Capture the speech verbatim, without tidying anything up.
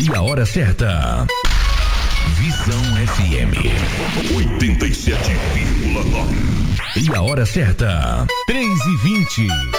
E a hora certa. Visão F M oitenta e sete vírgula nove. E a hora certa, três e vinte.